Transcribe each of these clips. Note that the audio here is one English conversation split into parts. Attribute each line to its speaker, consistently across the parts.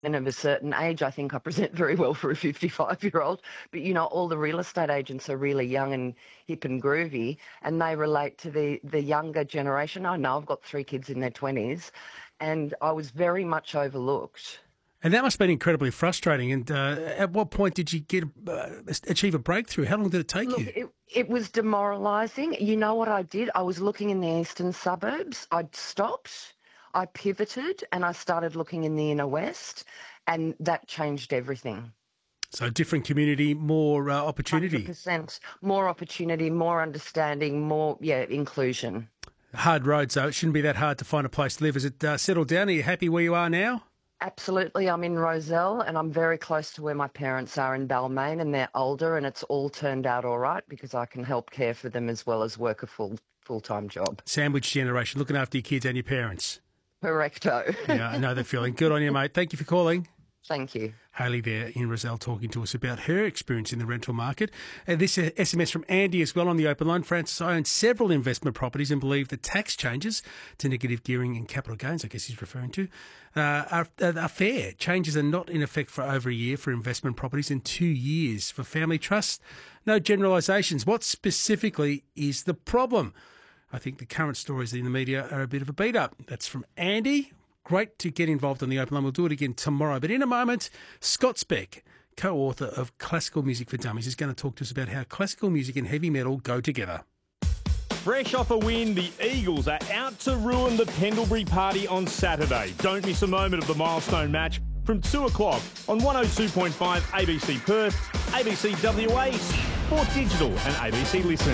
Speaker 1: And of a certain age, I think I present very well for a 55-year-old. But, all the real estate agents are really young and hip and groovy, and they relate to the younger generation. I know I've got 3 kids in their 20s, and I was very much overlooked.
Speaker 2: And that must have been incredibly frustrating. And at what point did you achieve a breakthrough? How long did it take
Speaker 1: Look,
Speaker 2: you?
Speaker 1: it was demoralising. You know what I did? I was looking in the eastern suburbs. I'd stopped, I pivoted, and I started looking in the inner west, and that changed everything.
Speaker 2: So different community, more opportunity.
Speaker 1: 100%. More opportunity, more understanding, more, inclusion.
Speaker 2: Hard roads, though. It shouldn't be that hard to find a place to live. Is it settled down? Are you happy where you are now?
Speaker 1: Absolutely. I'm in Rozelle, and I'm very close to where my parents are in Balmain, and they're older, and it's all turned out all right because I can help care for them as well as work a full-time job.
Speaker 2: Sandwich generation, looking after your kids and your parents.
Speaker 1: Correcto.
Speaker 2: Yeah, I know that feeling. Good on you, mate. Thank you for calling.
Speaker 1: Thank you.
Speaker 2: Hayley there in Rozelle talking to us about her experience in the rental market. This SMS from Andy as well on the open line. Francis, I own several investment properties and believe the tax changes to negative gearing and capital gains, I guess he's referring to, are fair. Changes are not in effect for over a year for investment properties and 2 years for family trusts. No generalisations. What specifically is the problem? I think the current stories in the media are a bit of a beat up. That's from Andy. Great to get involved on the open line. We'll do it again tomorrow. But in a moment, Scott Speck, co-author of Classical Music for Dummies, is going to talk to us about how classical music and heavy metal go together.
Speaker 3: Fresh off a win, the Eagles are out to ruin the Pendlebury Party on Saturday. Don't miss a moment of the milestone match from 2 o'clock on 102.5 ABC Perth, ABC WA, Sport Digital and ABC Listen.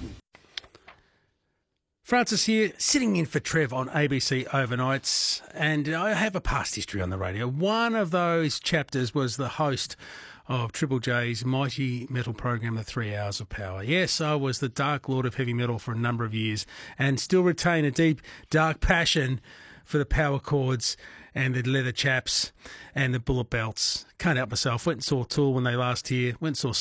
Speaker 2: Francis here, sitting in for Trev on ABC Overnights, and I have a past history on the radio. One of those chapters was the host of Triple J's mighty metal program, The 3 Hours of Power. Yes, I was the Dark Lord of heavy metal for a number of years and still retain a deep, dark passion for the power chords and the leather chaps and the bullet belts. Can't help myself. Went and saw Tool when they last here. Went and saw